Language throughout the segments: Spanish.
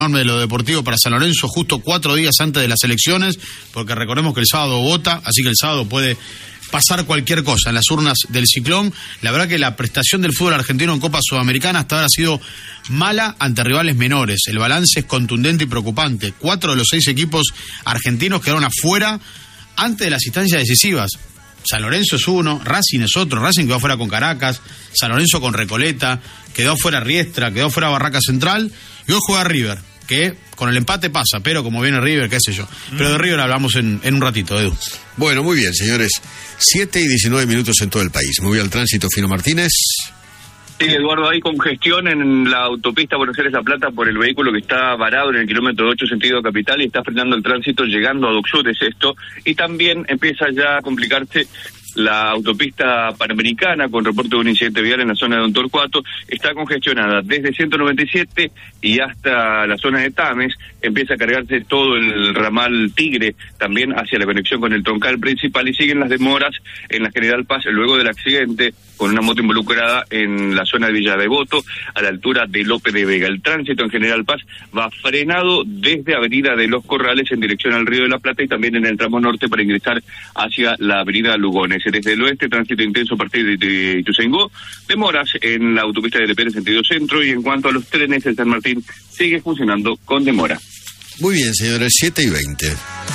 enorme de lo deportivo para San Lorenzo, justo 4 días antes de las elecciones, porque recordemos que el sábado vota, así que el sábado puede pasar cualquier cosa en las urnas del Ciclón. La verdad que la prestación del fútbol argentino en Copa Sudamericana hasta ahora ha sido mala ante rivales menores. El balance es contundente y preocupante. 4 de los 6 equipos argentinos quedaron afuera antes de las instancias decisivas. San Lorenzo es uno, Racing es otro. Racing quedó afuera con Caracas, San Lorenzo con Recoleta, quedó afuera Riestra, quedó afuera Barraca Central, y hoy juega River, que con el empate pasa, pero como viene River, qué sé yo. Pero de River hablamos en un ratito, Edu. Bueno, muy bien, señores. 7:19 en todo el país. Me voy al tránsito, Fino Martínez. Sí, Eduardo, hay congestión en la autopista Buenos Aires-La Plata por el vehículo que está varado en el kilómetro 8 sentido capital y está frenando el tránsito llegando a Docsur, es esto. Y también empieza ya a complicarse la autopista Panamericana con reporte de un incidente vial en la zona de Don Torcuato. Está congestionada desde 197 y hasta la zona de Tames. Empieza a cargarse todo el ramal Tigre también hacia la conexión con el troncal principal y siguen las demoras en la General Paz luego del accidente con una moto involucrada en la zona de Villa Devoto a la altura de López de Vega. El tránsito en General Paz va frenado desde Avenida de los Corrales en dirección al Río de la Plata y también en el tramo norte para ingresar hacia la Avenida Lugones. Desde el oeste, tránsito intenso a partir de Ituzaingó, demoras en la autopista de Pérez sentido centro, y en cuanto a los trenes, el San Martín sigue funcionando con demora. Muy bien, señores, 7:20.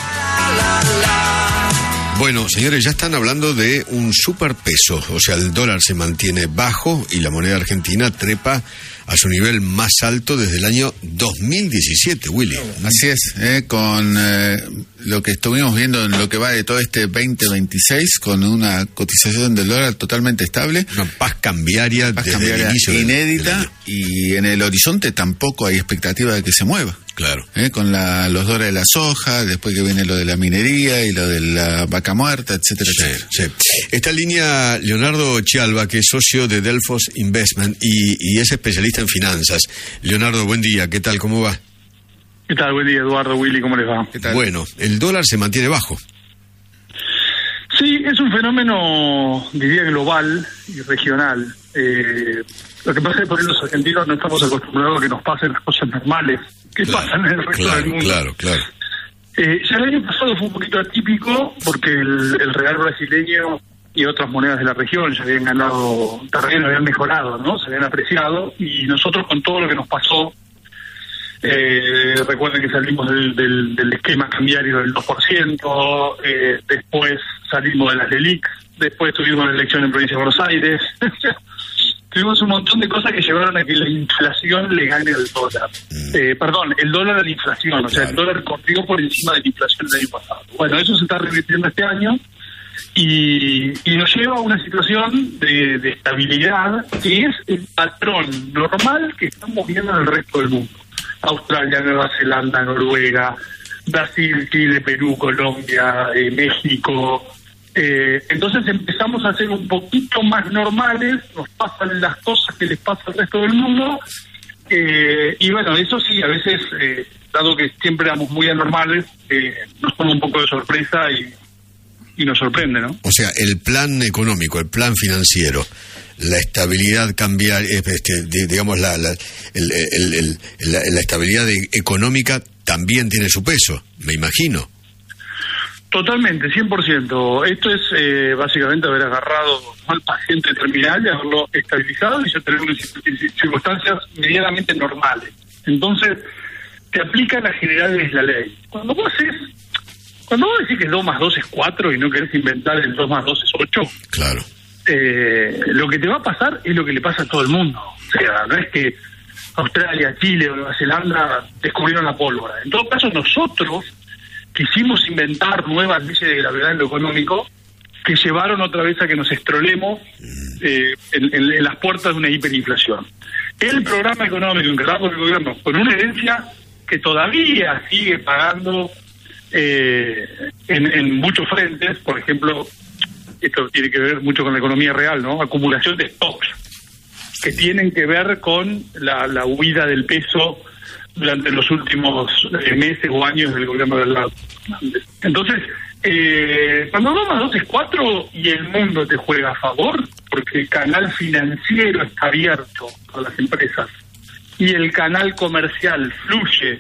Bueno, señores, ya están hablando de un superpeso, o sea, el dólar se mantiene bajo y la moneda argentina trepa a su nivel más alto desde el año 2017, Willy. Así es, con lo que estuvimos viendo en lo que va de todo este 2026, con una cotización del dólar totalmente estable. Una paz cambiaria desde el inicio inédita del año. Y en el horizonte tampoco hay expectativa de que se mueva. Claro. Con los dólares de la soja, después que viene lo de la minería y lo de la vaca muerta, etcétera, etcétera. Sí. Está en línea Leonardo Chialba, que es socio de Delfos Investment y es especialista en finanzas. Leonardo, buen día, ¿qué tal? ¿Cómo va? ¿Qué tal? Buen día, Eduardo, Willy, ¿cómo les va? ¿Qué tal? Bueno, el dólar se mantiene bajo. Sí, es un fenómeno, diría, global y regional. Lo que pasa es que por ahí los argentinos no estamos acostumbrados a que nos pasen las cosas normales que pasan en el resto del mundo. Claro. Ya el año pasado fue un poquito atípico porque el real brasileño y otras monedas de la región ya habían ganado terreno, habían mejorado, ¿no? Se habían apreciado, y nosotros con todo lo que nos pasó, recuerden que salimos del esquema cambiario del 2%, después salimos de las LELIC, después tuvimos la elección en Provincia de Buenos Aires. Tuvimos un montón de cosas que llevaron a que la inflación le gane al dólar. El dólar a la inflación, o sea, el dólar corrió por encima de la inflación del año pasado. Bueno, eso se está revirtiendo este año y nos lleva a una situación de estabilidad que es el patrón normal que estamos viendo en el resto del mundo. Australia, Nueva Zelanda, Noruega, Brasil, Chile, Perú, Colombia, México. Entonces empezamos a ser un poquito más normales, nos pasan las cosas que les pasa al resto del mundo, y bueno, eso sí, a veces, dado que siempre éramos muy anormales, nos toma un poco de sorpresa y nos sorprende, ¿no? O sea, el plan económico, el plan financiero, la estabilidad cambiaria, digamos, la estabilidad económica también tiene su peso, me imagino. Totalmente, 100%. Esto es básicamente haber agarrado al paciente terminal y haberlo estabilizado y ya tener unas circunstancias medianamente normales. Entonces, te aplica las generales de la ley. Cuando vos decís que 2 más 2 es 4 y no querés inventar el 2 más 2 es 8, claro. Lo que te va a pasar es lo que le pasa a todo el mundo. O sea, no es que Australia, Chile o Nueva Zelanda descubrieron la pólvora. En todo caso, nosotros quisimos inventar nuevas leyes de gravedad en lo económico que llevaron otra vez a que nos estrolemos en las puertas de una hiperinflación. El programa económico encargado por el gobierno, con una herencia que todavía sigue pagando en muchos frentes, por ejemplo, esto tiene que ver mucho con la economía real, ¿no? Acumulación de stocks que tienen que ver con la huida del peso durante los últimos meses o años del gobierno del lado. Entonces, cuando 2 más 2 es 4 y el mundo te juega a favor, porque el canal financiero está abierto a las empresas y el canal comercial fluye